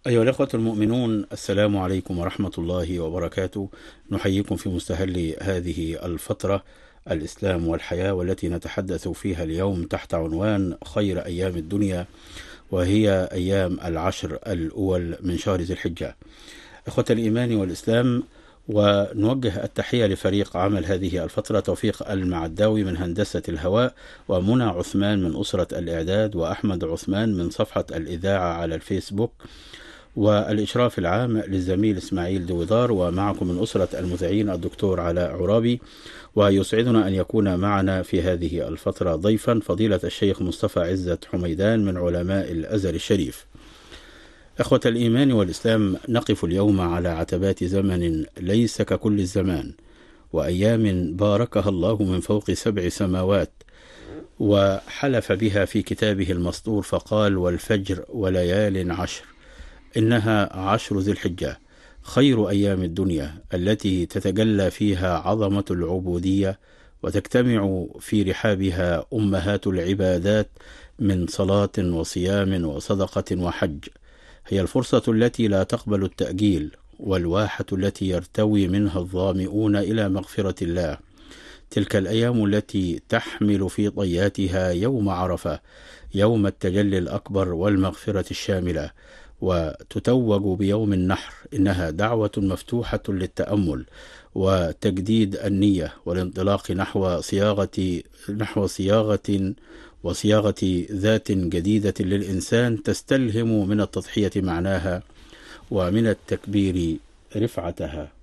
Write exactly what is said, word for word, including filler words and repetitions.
أيها الأخوة المؤمنون، السلام عليكم ورحمة الله وبركاته. نحييكم في مستهل هذه الفترة، الإسلام والحياة، والتي نتحدث فيها اليوم تحت عنوان خير أيام الدنيا، وهي أيام العشر الأول من شهر ذي الحجة. إخوة الإيمان والإسلام، ونوجه التحية لفريق عمل هذه الفترة: توفيق المعداوي من هندسة الهواء، ومنى عثمان من أسرة الإعداد، وأحمد عثمان من صفحة الإذاعة على الفيسبوك، والإشراف العام للزميل إسماعيل دويدار، ومعكم من أسرة المذيعين الدكتور علاء عرابي. ويسعدنا أن يكون معنا في هذه الفترة ضيفا فضيلة الشيخ مصطفى عزت حميدان من علماء الأزهر الشريف. أخوة الإيمان والإسلام، نقف اليوم على عتبات زمن ليس ككل الزمان، وأيام باركها الله من فوق سبع سماوات، وحلف بها في كتابه المسطور فقال: والفجر وليال عشر، إنها عشر ذي الحجة، خير أيام الدنيا، التي تتجلى فيها عظمة العبودية، وتجتمع في رحابها أمهات العبادات من صلاة وصيام وصدقة وحج. هي الفرصة التي لا تقبل التأجيل، والواحة التي يرتوي منها الظامئون إلى مغفرة الله. تلك الأيام التي تحمل في طياتها يوم عرفة، يوم التجلي الأكبر والمغفرة الشاملة، وتتوج بيوم النحر. إنها دعوة مفتوحة للتأمل وتجديد النية والانطلاق نحو صياغة نحو صياغة وصياغة ذات جديدة للإنسان، تستلهم من التضحية معناها، ومن التكبير رفعتها.